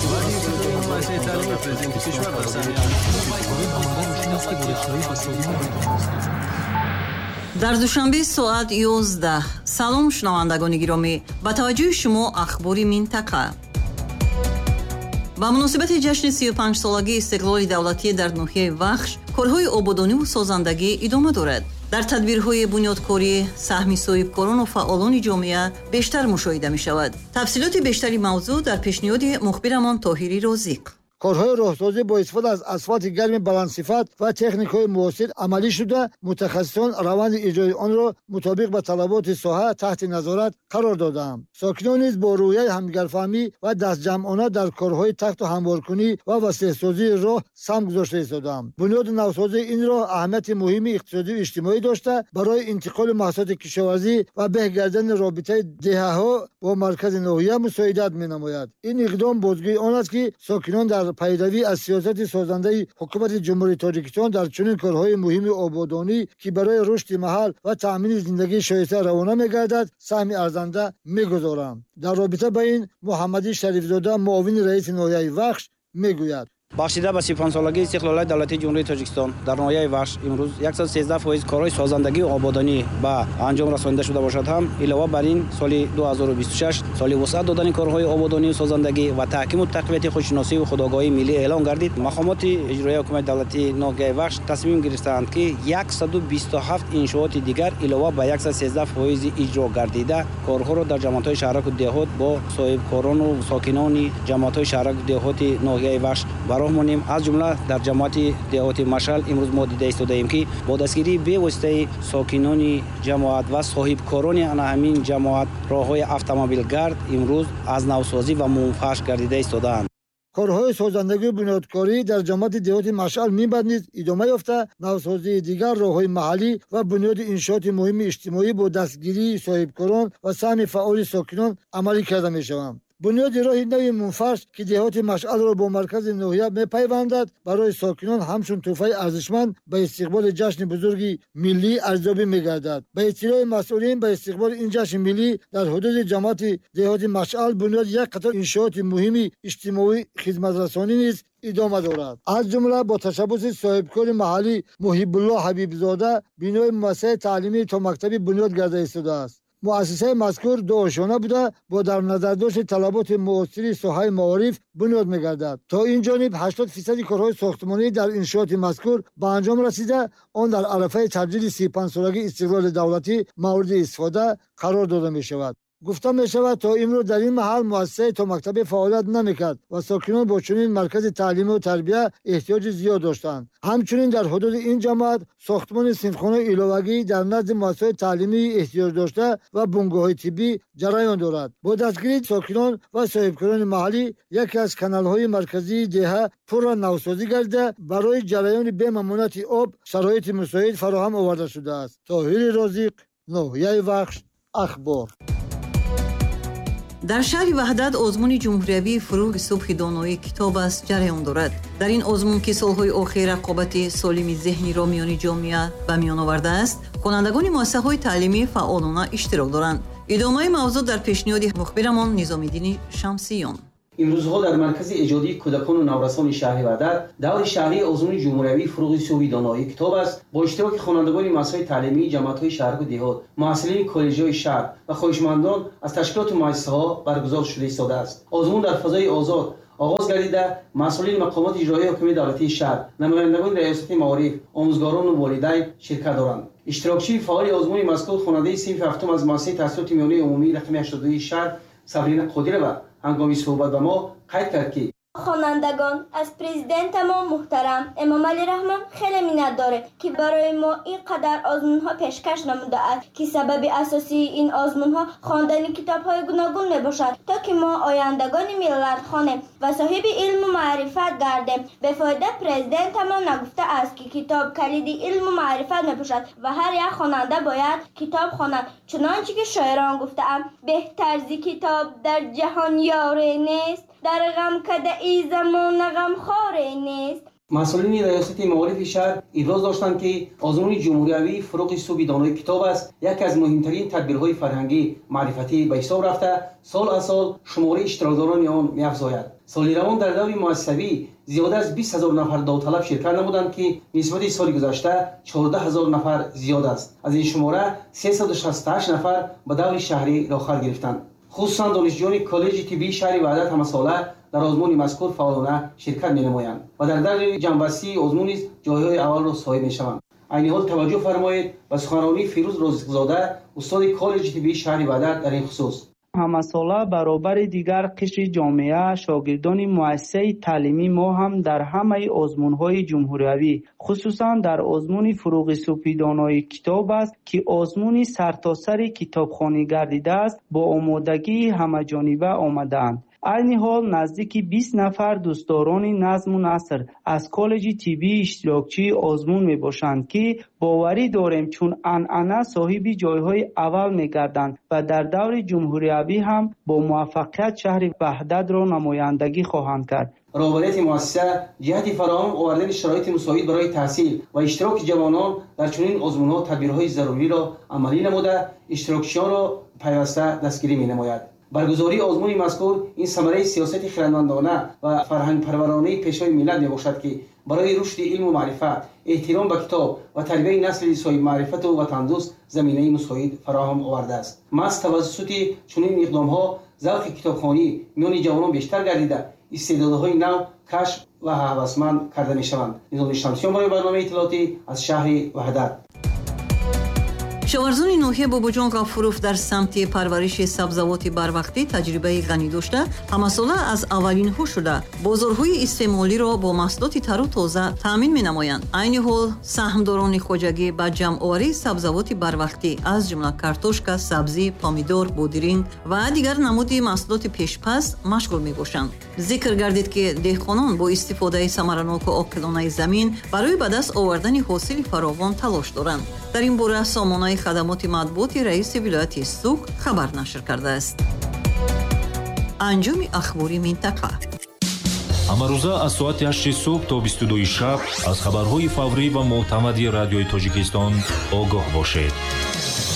дар душанбе соат 11. салом шунавандагони гиромӣ, ба таваҷҷӯҳи шумо ахбори минтақа. ба муносибати ҷашни 35-солагии истиқлоли давлатӣ дар ноҳияи Вахш, корҳои ободониву созандагӣ идома дорад. дар тадбирҳои бунёдкорӣ саҳми соҳибкорону фаъолони ҷомеа бештар мушоҳида мешавад. тафсилоти бештари мавзӯъ дар пешниҳоди мухбирамон Тоҳири Розиқ. корҳои роҳсозӣ бо истифода аз асфалти гарми баландсифат ва техникаҳои муосир амалӣ шуда, мутахассисон раванди иҷрои онро мутобиқ ба талаботи соҳа таҳти назорат қарор доданд. сокинон низ бо рӯяи ҳамдигарфаҳмӣ ва дастҷамъона дар корҳои тахту ҳамворкунӣ ва васеъсозии роҳ сам гузошта истоданд. бунёди навсозии ин роҳ аҳамияти муҳими иқтисодию иҷтимоӣ дошта, барои интиқоли маҳсулоти кишоварзӣ ва беҳ кардани робитаи деҳаҳо бо маркази ноҳия мусоидат менамояд. ин иқдом бозгӯи он аст, ки сокинон дар пайравӣ аз сиёсати созандаи ҳукумати ҷумҳурии Тоҷикистон дар чунин корҳои муҳими ободонӣ, ки барои рушди маҳал ва таъмини зиндагии шоиста равона мегардад, саҳми арзанда мегузоранд. дар робита ба ин Муҳаммадӣ Шарифзода, муовини раиси ноҳияи Вахш, мегӯяд. бахшида ба 35-солагии истиқлолияти давлатии ҷумҳурии Тоҷикистон дар ноҳияи Вахш имрӯз 113% корҳои созандагии ободонӣ ба анҷом расонида шуда бошад ҳам илова бар ин соли 2026 соли вусъат додани корҳои ободонию созандагӣ ва таҳкиму тақвияти худшиносию худогоҳии миллӣ эълон гардид. мақомоти иҷроияи ҳукумати давлатии ноҳияи Вахш тасмим гирифтаанд, ки 127 иншооти дигар илова ба 113% иҷро гардида корҳоро дар ҷамоатҳои шаҳраку деҳот бо соҳибкорону сокинони ҷамоатҳои шаҳраку деҳоти ноҳияи Вахш монем. аз ҷумла дар ҷамоати деҳоти Машал имрӯз мо дида истодаем, ки бо дастгирии бевоситаи сокинони ҷамоат ва соҳибкорони ана ҳамин ҷамоат роҳҳои автомобилгард имрӯз аз навсозӣ ва мунфаш гардида истодаанд. корҳои созандагии бунёдкорӣ дар ҷамоати деҳоти Машал Минбад низ идома ёфта, навсозии дигар роҳҳои маҳаллӣ ва бунёди иншооти муҳими иҷтимоӣ бо дастгирии соҳибкорон ва саҳми фаъоли сокинон амалӣ карда мешаванд. бунёди роҳи нави мунфаш, ки деҳоти Машъалро бо маркази ноҳия мепайвандад, барои сокинон ҳамчун тӯҳфаи арзишманд ба истиқболи ҷашни бузурги миллӣ арзёбӣ мегардад. ба иттилои масъулин ба истиқболи ин ҷашни миллӣ дар ҳудуди ҷамоати деҳоти Машъал бунёди як қатор иншооти муҳими иҷтимоӣ хизматрасонӣ низ идома дорад. аз ҷумла бо ташаббуси соҳибкори маҳаллӣ Муҳиббуллоҳ Ҳабибзода бинои муассисаи таълимии томактабӣ бунёд гарда истодааст. муассисаи мазкур дуошона буда бо дар назардошти талаботи муосири соҳаи маориф бунёд мегардад. то ин ҷониб 80% корҳои сохтмонӣ дар иншооти мазкур ба анҷом расида, он дар арафаи таҷдиди 35-солагии истиқлоли давлатӣ мавриди истифода қарор дода мешавад. гуфта мешавад, то имрӯз дар ин маҳал муассисаи томактабӣ фаъолият намекард ва сокинон бо чунин маркази таълиму тарбия эҳтиёҷи зиёд доштанд. ҳамчунин дар ҳудуди ин ҷамоат сохтмони синфхонаи иловагӣ дар назди муассисаҳои таълимии эҳтиёҷдошта ва бунгоҳҳои тиббӣ ҷараён дорад. бо дастгирии сокинон ва соҳибкорони маҳаллӣ яке аз каналҳои марказии деҳа пурра навсозӣ гардида, барои ҷараёни бемаъмунияти об шароити мусоид фароҳам оварда шудааст. Тоҳири Розиқ, ноҳияи Вахш, ахбор. дар шаҳри ваҳдат озмуни ҷумҳуриявии фурӯғи субҳи доноӣ китоб аст ҷараён дорад. дар ин озмун, ки солҳои охир рақобати солими зеҳниро миёни ҷомеа ба миён овардааст, хонандагони муассисаҳои таълимӣ фаъолона иштирок доранд. идомаи мавзӯъ дар пешниҳоди мухбирамон Низомиддини Шамсиён. имрӯзҳо дар маркази эҷодии кӯдакону наврасони шаҳри ваҳдат даври шаҳрии озмуни ҷумҳуриявии фурӯғи субҳи доноӣ китоб аст бо иштироки хонандагони муассисаҳои таълимии ҷамоатҳои шаҳру деҳот, муҳассилини коллеҷҳои шаҳр ва хоҳишмандон аз ташкилоту муассисаҳо баргузор шуда истодааст. озмун дар фазои озод оғоз гардида, масъулини мақомоти иҷроии ҳукумати давлатии шаҳр, намояндагони раёсати маориф, омӯзгорону волидайн ширкат доранд. иштирокчии фаъоли озмуни мазкур хонандаи синфи ҳафтум аз муассисаи таҳсилоти миёнаи умумии рақами 82 шаҳр Сабрина Қодирова ҳангоми суҳбат ба мо қайд кард, ки خانندگان از پرزیدنت ما محترم امام علی رحمان خیلی منت داره که برای ما اینقدر آزمون ها پیشکش نموده است که سبب اساسی این آزمون ها خواندن کتاب های گوناگون می باشد تا که ما آیندگان ملت خوانیم و صاحب علم و معرفت گردیم. به فایده پرزیدنت ما نگفته است که کتاب کلید علم و معرفت می باشد و هر یک خواننده باید کتاب خواند، چنانچه که شاعران گفته‌اند بهتر ز کتاب در جهان یاری نیست، در غم کده ای زمان غم خاره نیست. مسئولین ریاست معارف شهر ابراز داشتند که آزمون جمهوریوی فروغ صبح دانایی کتاب است یکی از مهمترین تدبیرهای فرهنگی معرفتی به حساب رفته سال از سال شماره اشتراکداران آن می‌افزاید. соли равон дар даври муассисавӣ зиёда аз 20,000 нафар довталаб ширкат намуданд, ки нисбати соли гузашта 14,000 нафар зиёд аст. аз ин шумора 368 нафар ба даври шаҳрӣ рохат гирифтанд. хусусан донишҷӯёни коллеҷи тиббии шаҳри ваҳдат ҳамасола дар озмуни мазкур фаъолона ширкат менамоянд ва дар даври ҷамъбастии озмун низ ҷойҳои аввалро соҳиб мешаванд. айни ҳол таваҷҷӯҳ фармоед ба суханронии Фирӯз Розиқзода, устоди коллеҷи тиббии шаҳри ваҳдат дар ин хусус. ҳамасола баробари дигар қишри ҷомеа шогирдони муассисаи таълимӣ мо ҳам дар ҳамаи озмунҳои ҷумҳуриявӣ, хусусан дар озмуни фуруғи субҳидонои китоб аст, ки озмуни сартосари китобхонӣ гардидааст, бо омодагии ҳамаҷониба омадаанд. айни ҳол наздики 20 нафар дӯстдорони назму наср аз коллеҷи тиббии иштирокчии озмун мебошанд, ки боварӣ дорем чун анъана соҳиби ҷойҳои аввал мегарданд ва дар даври ҷумҳуриявӣ ҳам бо муваффақият шаҳри ваҳдатро намояндагӣ хоҳанд кард. роҳбарияти муассиса ҷиҳати фароҳам овардани шароити мусоид барои таҳсил ва иштироки ҷавонон дар чунин озмунҳо тадбирҳои заруриро амалӣ намуда, иштирокчиёнро пайваста дастгирӣ менамояд. баргузории озмуни мазкур ин самараи сиёсати хиратмандона ва фарҳангпарваронаи пешрои миллат мебошад, ки барои рушди илму маърифат, эҳтиром ба китоб ва тарбияи насли соҳибмаърифату ватандӯст заминаи мусоид фароҳам овардааст. маҳз тавассути чунин иқдомҳо завқи китобхонӣ миёни ҷавонон бештар гардида, истеъдодҳои нав кашф ва ҳавасманд карда мешаванд. низоми шамсиён барои барномаи иттилоотӣ аз шаҳри ваҳдат. кишоварзони ноҳияи Бобоҷон Ғафуров дар самти парвариши сабзавоти барвақтӣ таҷрибаи ғанӣ дошта, ҳамасола аз аввалинҳо шуда бозорҳои истеъмолиро бо маҳсулоти тару тоза таъмин менамоянд. айни ҳол саҳмдорони хоҷагӣ ба ҷамъоварии сабзавоти барвақтӣ аз ҷумла картошка, сабзӣ, помидор, бодиринг ва дигар намуди маҳсулоти пешпаз машғул мебошанд. зикр гардид, ки деҳқонон бо истифодаи самараноку оқилонаи замин барои ба даст овардани ҳосили фаровон талош доранд. дар ин бора сомонаи хадамоти матбуоти раиси вилояти Суғ хабар нашр кардааст. анҷоми ахбори минтақа. ҳамарӯза аз соати 8 субҳ то 22 шаб аз хабарҳои фаврӣ ва мӯътамади радиои Тоҷикистон огоҳ бошед.